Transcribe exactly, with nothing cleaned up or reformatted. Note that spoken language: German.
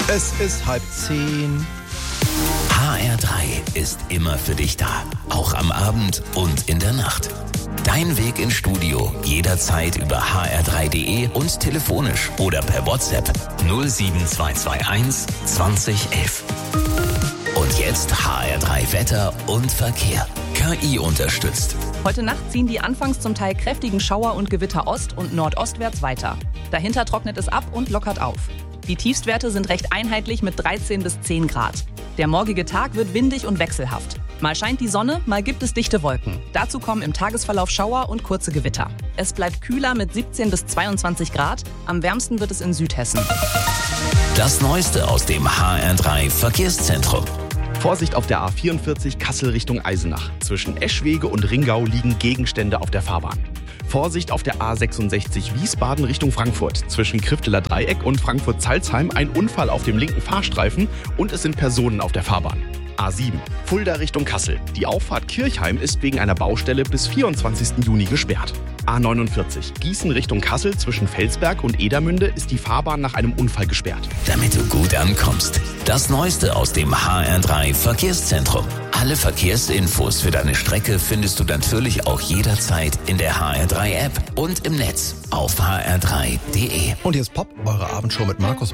Es ist halb zehn. H R drei ist immer für dich da, auch am Abend und in der Nacht. Dein Weg ins Studio jederzeit über h r drei punkt d e und telefonisch oder per WhatsApp null sieben zwei zwei eins zwanzig elf. Und jetzt H R drei Wetter und Verkehr. K I unterstützt. Heute Nacht ziehen die anfangs zum Teil kräftigen Schauer und Gewitter ost- und nordostwärts weiter. Dahinter trocknet es ab und lockert auf. Die Tiefstwerte sind recht einheitlich mit dreizehn bis zehn Grad. Der morgige Tag wird windig und wechselhaft. Mal scheint die Sonne, mal gibt es dichte Wolken. Dazu kommen im Tagesverlauf Schauer und kurze Gewitter. Es bleibt kühler mit siebzehn bis zweiundzwanzig Grad. Am wärmsten wird es in Südhessen. Das Neueste aus dem H R drei Verkehrszentrum. Vorsicht auf der A vierundvierzig Kassel Richtung Eisenach. Zwischen Eschwege und Ringau liegen Gegenstände auf der Fahrbahn. Vorsicht auf der A sechsundsechzig Wiesbaden Richtung Frankfurt. Zwischen Krifteler Dreieck und Frankfurt-Salzheim ein Unfall auf dem linken Fahrstreifen und es sind Personen auf der Fahrbahn. A sieben Fulda Richtung Kassel. Die Auffahrt Kirchheim ist wegen einer Baustelle bis vierundzwanzigsten Juni gesperrt. A neunundvierzig Gießen Richtung Kassel zwischen Felsberg und Edermünde ist die Fahrbahn nach einem Unfall gesperrt. Damit du gut ankommst. Das Neueste aus dem H R drei Verkehrszentrum. Alle Verkehrsinfos für deine Strecke findest du natürlich auch jederzeit in der H R drei App und im Netz auf h r drei punkt d e. Und jetzt Pop, eure Abendshow mit Markus